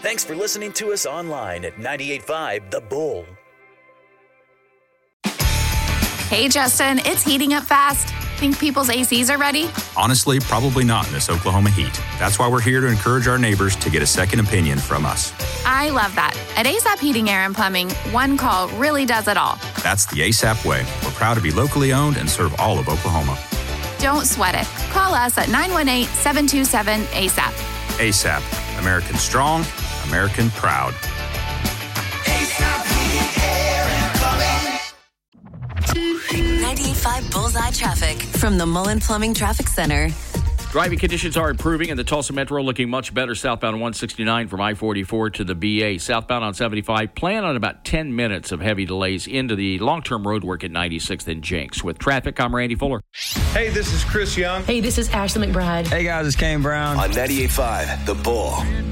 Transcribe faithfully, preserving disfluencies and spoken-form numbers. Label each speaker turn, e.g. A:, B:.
A: Thanks for listening to us online at ninety-eight point five The Bull.
B: Hey, Justin, it's heating up fast. Think people's A Cs are ready?
C: Honestly, probably not in this Oklahoma heat. That's why we're here to encourage our neighbors to get a second opinion from us.
B: I love that. At ASAP Heating, Air, and Plumbing, one call really does it all.
C: That's the ASAP way. We're proud to be locally owned and serve all of Oklahoma.
B: Don't sweat it. Call us at nine one eight, seven two seven, A S A P.
C: ASAP. American strong, American proud.
D: ninety-eight point five Bullseye Traffic from the Mullen Plumbing Traffic Center.
E: Driving conditions are improving in the Tulsa Metro, looking much better southbound on one sixty-nine from I forty-four to the B A. Southbound on seventy-five, plan on about ten minutes of heavy delays into the long-term road work at ninety-sixth and Jenks. With traffic, I'm Randy Fuller.
F: Hey, this is Chris Young.
G: Hey, this is Ashley McBride.
H: Hey, guys, it's Kane Brown.
A: On ninety-eight point five The Bull.